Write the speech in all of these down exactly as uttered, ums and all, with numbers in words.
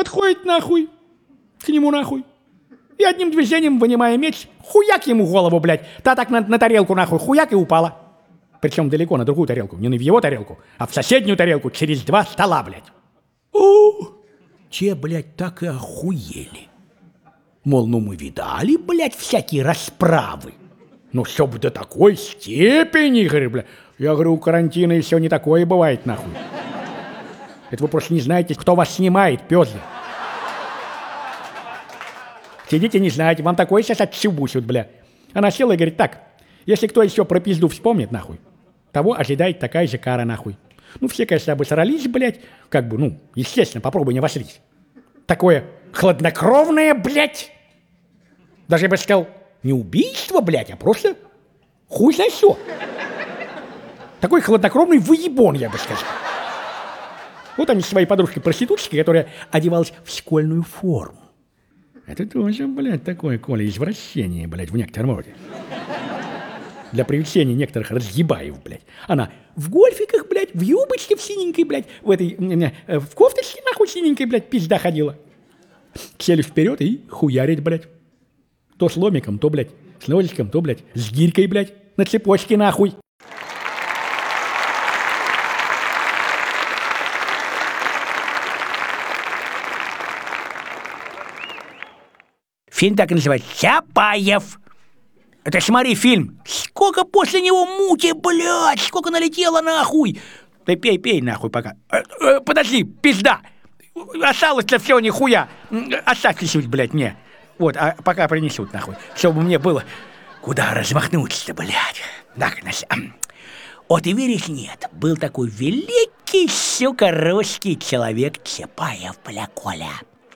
подходит нахуй к нему нахуй. И одним движением, вынимая меч, хуяк ему голову, блядь. Та так на, на тарелку нахуй, хуяк и упала. Причем далеко, на другую тарелку. Не в его тарелку, а в соседнюю тарелку через два стола, блядь. О, те, блядь, так и охуели. Мол, ну мы видали, блядь, всякие расправы. Ну, чтоб до такой степени, говорю, блядь. Я говорю, у карантина еще не такое бывает, нахуй. Это вы просто не знаете, кто вас снимает, пёзы. Сидите, не знаете, вам такое сейчас отчебусят, бля. Она села и говорит, так, если кто еще про пизду вспомнит, нахуй, того ожидает такая же кара, нахуй. Ну, все, конечно, обосрались, блядь, как бы, ну, естественно, попробуй не обосрись. Такое хладнокровное, блядь. Даже, я бы сказал, не убийство, блядь, а просто хуй знает что. Такой хладнокровный выебон, я бы сказал. Вот они с своей подружкой-проституточкой, которая одевалась в школьную форму. Это тоже, блядь, такое, Коля, извращение, блядь, в некотором роде. Для привлечения некоторых разъебаев, блядь. Она в гольфиках, блядь, в юбочке в синенькой, блядь, в этой, в кофточке, нахуй, синенькой, блядь, пизда ходила. Сели вперед и хуярить, блядь. То с ломиком, то, блядь, с ножичком, то, блядь, с гирькой, блядь, на цепочке, нахуй. Фильм так и называется «Чапаев». Это смотри фильм. Сколько после него мути, блядь, сколько налетело нахуй. Ты пей, пей нахуй пока. Э, э, подожди, пизда. Осталось-то все нихуя. Оставь чуть-чуть, блядь, мне. Вот, а пока принесут нахуй. Чтобы мне было куда размахнуться-то, блядь. Так, значит, вот и веришь, нет. Был такой великий, сука, русский человек Чапаев, бля, Коля.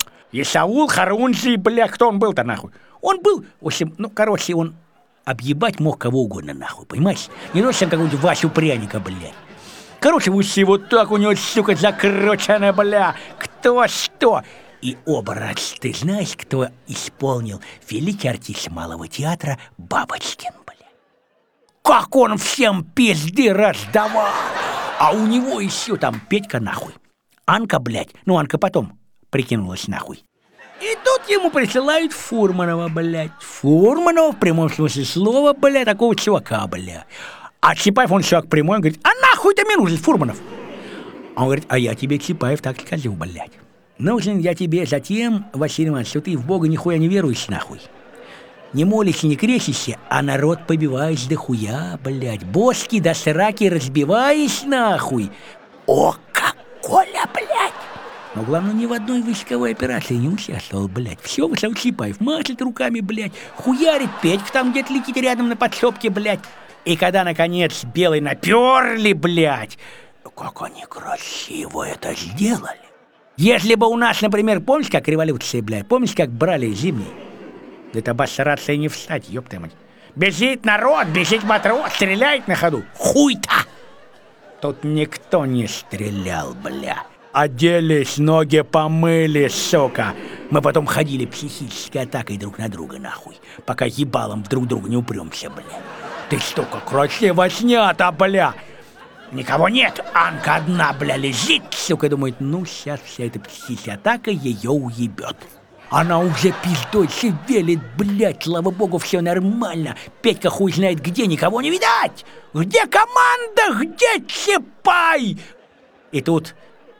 Исаул Харунжий, бля, кто он был-то, нахуй? Он был, в общем, ну, короче, он объебать мог кого угодно, нахуй, понимаешь? Не носит там какого-нибудь Васю Пряника, блядь. Короче, уси вот так у него, сука, закручено, бля, кто что. И образ, ты знаешь, кто исполнил великий артист Малого театра Бабочкин, бля? Как он всем пизды раздавал! А у него еще там Петька, нахуй. Анка, блядь, ну, Анка потом прикинулась, нахуй. И тут ему присылают Фурманова, блядь. Фурманова, в прямом смысле слова, блядь, такого чувака, блядь. А Чапаев, он чувак прямой, он говорит, а нахуй ты мне нужен, Фурманов? Он говорит, а я тебе, Чапаев, так скажу, блядь. Нужен я тебе затем, Василий Иванович, что ты в Бога нихуя не веруешь, нахуй. Не молишься, не крестишься, а народ побиваешь до хуя, блядь. Бошки до сраки разбиваешь, нахуй. О, как, Коля, блядь. Но главное, ни в одной войсковой операции не участвовал, блядь. Все, Василий Чапаев машет руками, блядь, хуярит, Петька там где-то летит рядом на подсобке, блядь. И когда, наконец, белые наперли, блядь, как они красиво это сделали. Если бы у нас, например, помнишь, как революция, блядь, помнишь, как брали зимний? Это обосраться и не встать, ёпта мать. Бежит народ, бежит матрос, стреляет на ходу. Хуй-то! Тут никто не стрелял, блядь. Оделись, ноги помыли, сука. Мы потом ходили психической атакой друг на друга, нахуй. Пока ебалом друг друга не упремся, бля. Ты что, как красиво снято, бля. Никого нет, Анка одна, бля, лежит, сука, думает, ну, сейчас вся эта психическая атака ее уебет. Она уже пиздой шевелит, блядь, слава богу, все нормально. Петька хуй знает где, никого не видать. Где команда, где Чапай? И тут...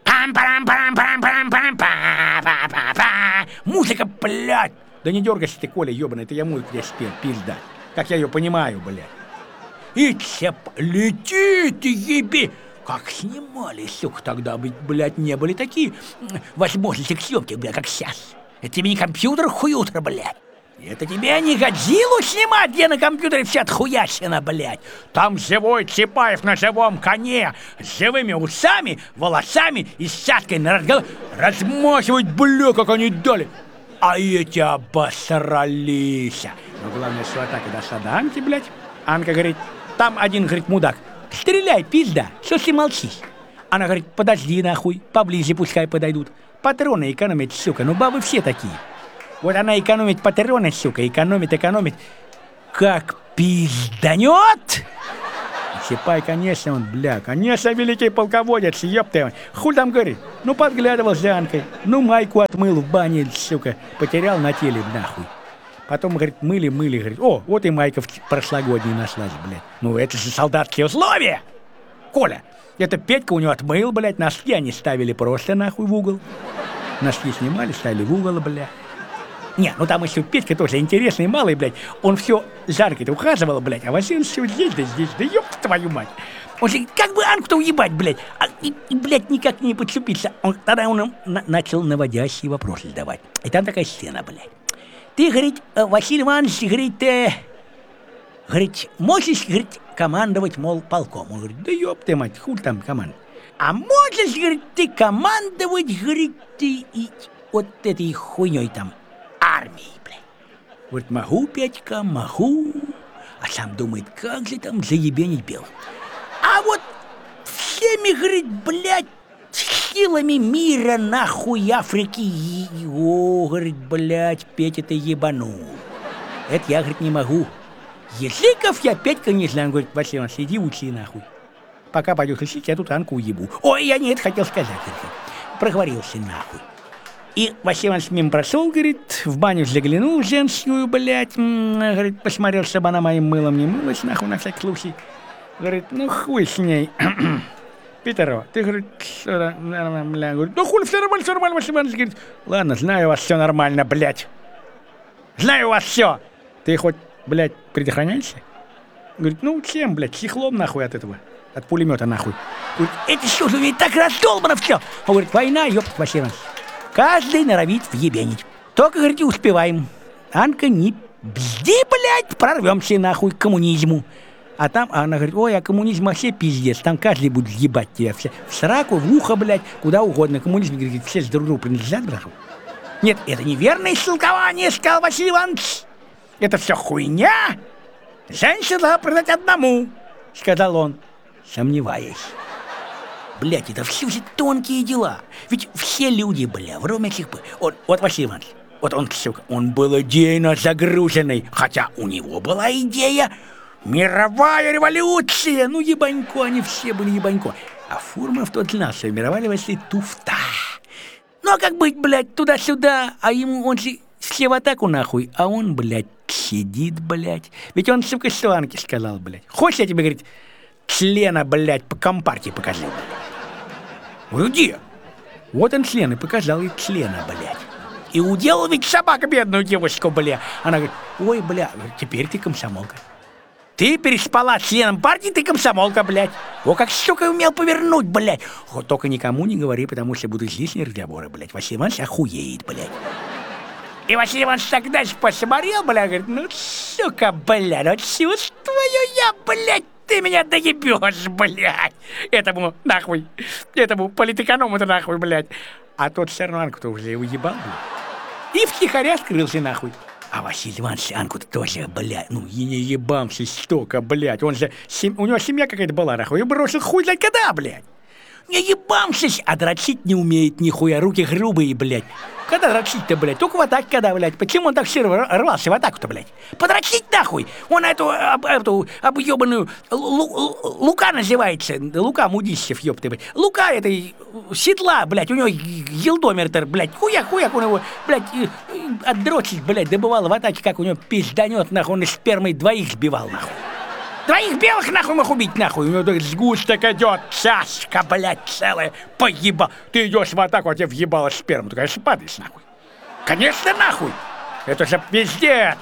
Музыка, блядь! Да не дергайся ты, Коля, ебаный, это я музыку здесь спел, пизда. Как я ее понимаю, блядь. И Чап летит, еби! Как снимали, сука, тогда, блядь, не были такие возможности к съемке, блядь, как сейчас. Это тебе не компьютер хуютер, блядь. Это тебе не Годзиллу снимать, где на компьютере вся отхуящена, блядь. Там живой Чапаев на живом коне, с живыми усами, волосами и сяткой на разговор. Размахивать, бля, как они дали. А эти обосрались. Но главное, что атака дошла до Анки, блядь. Анка говорит, там один, говорит, мудак. Стреляй, пизда, что ты молчишь? Она говорит, подожди, нахуй, поближе пускай подойдут. Патроны экономить, сука, ну бабы все такие. Вот она экономит патроны, сука, экономит, экономит. Как пизданет! Сипай, конечно, он, бля, конечно, великий полководец, ёпта. Хуль там, говорит, ну подглядывал за Анкой, ну майку отмыл в бане, сука, потерял на теле, нахуй. Потом, говорит, мыли-мыли, говорит, о, вот и майка прошлогодняя нашлась, блядь. Ну это же солдатские условия, Коля. Это Петька у него отмыл, блядь, носки они ставили просто нахуй в угол. Носки снимали, ставили в угол, блядь. Не, ну там еще Петька тоже интересный, малый, блядь. Он все за Анкой-то ухаживал, блядь, а Василий все здесь, да здесь, да ёб твою мать. Он же как бы Анку-то уебать, блядь, а, и, и, блядь, никак не подступиться. Он, тогда он на, начал наводящие вопросы задавать. И там такая сцена, блядь. Ты, говорит, Василий Иванович, говорит, э, говорит, можешь, говорит, командовать, мол, полком. Он говорит, да ёб ты мать, хуй там командовать. А можешь, говорит, ты командовать, говорит, ты и вот этой хуйней там, армией, блядь. Говорит, могу, Петька, могу. А сам думает, как же там заебенить белых. А вот всеми, говорит, блядь, силами мира, нахуй, Африки, его, говорит, блядь, Петя, ты ебанул. Это я, говорит, не могу. Языков я, Петька, не знаю. Он говорит, Василий Иванович, иди учи, нахуй. Пока пойдешь учить, я тут Анку уебу. Ой, я не это хотел сказать, говорит. Проговорился, нахуй. И Василий Иванович мимо прошел, говорит, в баню заглянул женскую, блядь, говорит, посмотрел, чтобы она моим мылом не мылась, нахуй, на всякий случай. Говорит, ну хуй с ней. Питерова, ты, говорит, бля, говорит, ну хуй, все нормально, все нормально, Василий Иванович, говорит, ладно, знаю у вас все нормально, блядь. Знаю у вас все. Ты хоть, блядь, предохраняешься? Говорит, ну чем, блядь, чехлом нахуй от этого, от пулемета нахуй. Говорит, это что же, ведь так раздолбано все. Он говорит, война, ёпт, Василий Иванович. Каждый норовит въебенить. Только, говорите, успеваем. Анка, не бзди, блядь, прорвемся нахуй к коммунизму. А там, а она говорит, ой, а коммунизм вообще пиздец. Там каждый будет ебать тебя все. В сраку, в ухо, блядь, куда угодно. Коммунизм, говорит, все друг другу принадлежат, брату. Нет, это неверное истолкование, сказал Василий Иванович. Это все хуйня. Женщина должна продать одному, сказал он, сомневаясь. Блядь, это все же тонкие дела. Ведь все люди, бля, вроде этих... Вот, вот Василий Иванович, вот он, сука, он был идейно загруженный, хотя у него была идея мировая революция. Ну, ебанько, они все были ебанько. А Фурман в тот знал, что мировая революция туфта. Ну, а как быть, блядь, туда-сюда, а ему, он же все в атаку нахуй, а он, блядь, сидит, блядь. Ведь он, сука, Сланке сказал, блядь. Хочешь, я тебе, говорит, члена, блядь, по компартии покажу, блядь. Говорю, где? Вот он член, и показал ей члена, блядь. И уделал ведь собака бедную девочку, бля. Она говорит, ой, бля, теперь ты комсомолка. Ты переспала с членом партии, ты комсомолка, блядь. О, как сука умел повернуть, блядь. Вот только никому не говори, потому что будут лишние разговоры, блядь. Василий Иванович охуеет, блядь. И Василий Иванович тогда же посмотрел, блядь, говорит, ну, сука, блядь, вот чувствую я, блядь. Ты меня доебешь, блядь! Этому, нахуй, этому политэконому-то нахуй, блядь. А тот все равно Анку-то уже его ебал, блядь. И втихаря скрылся, нахуй. А Василий Иванович Анку-то тоже, блядь, ну и не ебамся столько, блядь. Он же, сем... у него семья какая-то была, нахуй, и бросил хуй знать когда, блядь. Не ебамся, а дрочить не умеет нихуя, руки грубые, блядь. Когда дрочить-то, блядь? Только в атаке когда, блядь. Почему он так сильно рвался в атаку-то, блядь? Подрочить нахуй! Он эту, об, эту объебанную Лука называется. Лука Мудищев, ёпты, блядь. Лука этой седла, блядь, у него гилдометр, блядь. Хуяк-хуяк у него, блядь, отдрочить, блядь, добывал в атаке, как у него пизданет, нахуй, он из спермой двоих сбивал, нахуй. Двоих белых нахуй мог убить, нахуй. У него так сгусток идет, чашка, блядь, целая, поебал. Ты идешь в атаку, а тебе въебало сперму. Ты, конечно, падаешь, нахуй. Конечно, нахуй. Это же пиздец.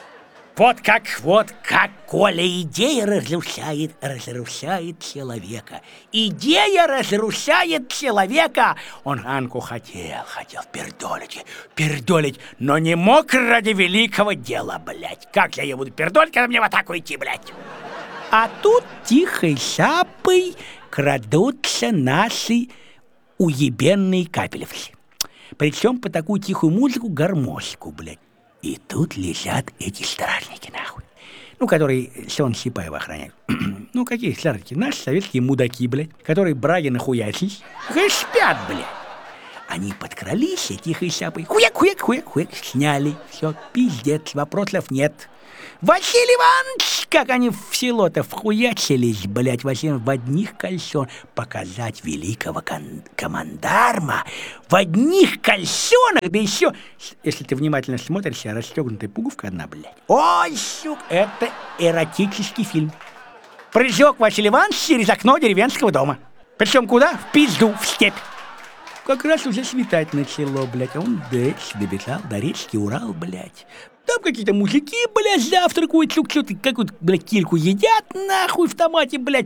Вот как, вот как, Коля, идея разрушает, разрушает человека. Идея разрушает человека. Он Анку хотел, хотел пердолить, пердолить, но не мог ради великого дела, блядь. Как я ее буду пердолить, когда мне в атаку идти, блядь? А тут тихой шапой крадутся наши уебенные капелевцы. Причем по такую тихую музыку гармошку, блядь. И тут лежат эти стражники, нахуй. Ну, которые сон Сипаева охраняют. Ну, какие стражники? Наши советские мудаки, блядь, которые браги нахуячись. Хай спят, блядь. Они подкрались, и тихой сяпой хуяк, хуяк, хуяк, хуяк, сняли. Все, пиздец, вопросов нет. Василий Иванович, как они в село-то вхуячились, блядь, Василий в одних кальсон. Показать великого кон- командарма в одних кальсонах, да еще, если ты внимательно смотришься, расстегнутая пуговка одна, блядь. Ой, сук, это эротический фильм. Прыжок Василий Иванович через окно деревенского дома. Причем куда? В пизду, в степь. Как раз уже светать начало, блядь, а он дальше добежал до речки Урал, блядь. Там какие-то мужики, блядь, завтракают, что-то, какую-то, блядь, кильку едят, нахуй, в томате, блядь.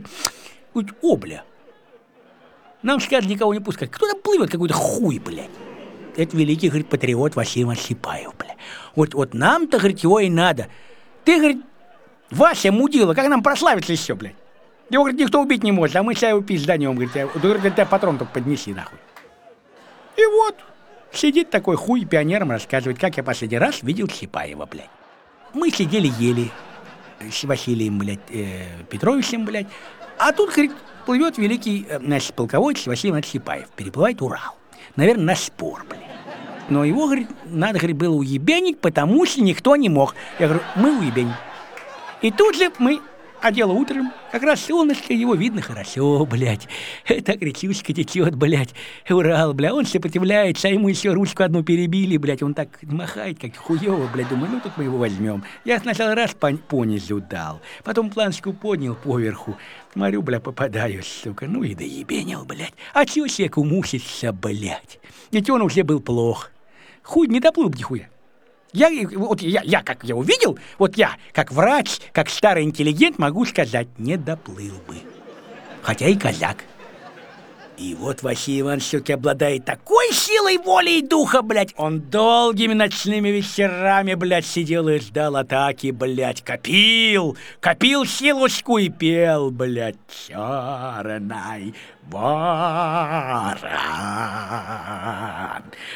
О, бля. Нам, скажет, никого не пускать. Кто там плывет, какой-то хуй, блядь. Это великий, говорит, патриот Василий Иванович Сипаев, блядь. Вот, вот нам-то, говорит, его и надо. Ты, говорит, Вася мудила, как нам прославиться еще, блядь? Его, говорит, никто убить не может, а мы сейчас его пизданем, говорит, я, говорит, тебя патрон только поднеси, нахуй. И вот, сидит такой хуй пионером, рассказывает, как я последний раз видел Сипаева, блядь. Мы сидели, ели с Василием, блядь, э, Петровичем, блядь. А тут, говорит, плывет великий, э, наш полководец Василий Иванович Сипаев, переплывает Урал. Наверное, на спор, блядь. Но его, говорит, надо, говорит, было уебенить, потому что никто не мог. Я говорю, мы уебеним. И тут же мы... А дело утром, как раз солнышко, его видно хорошо, блядь. Так речушка течет, блядь. Урал, блядь. Он сопротивляется, а ему еще ручку одну перебили, блядь. Он так махает, как хуёво, блядь. Думаю, ну тут мы его возьмем. Я сначала раз по, понизу дал, потом планочку поднял поверху. Смотрю, блядь, попадаюсь, сука. Ну и доебенил, блядь. А чё человеку мучиться, блядь? Ведь он уже был плох. Хуй не доплыл бы нихуя. Я, вот я, я, как я увидел, вот я, как врач, как старый интеллигент, могу сказать, не доплыл бы. Хотя и казак. И вот Василий Иванович все-таки обладает такой силой воли и духа, блядь. Он долгими ночными вечерами, блядь, сидел и ждал атаки, блядь. Копил, копил силушку и пел, блядь, черный ворон.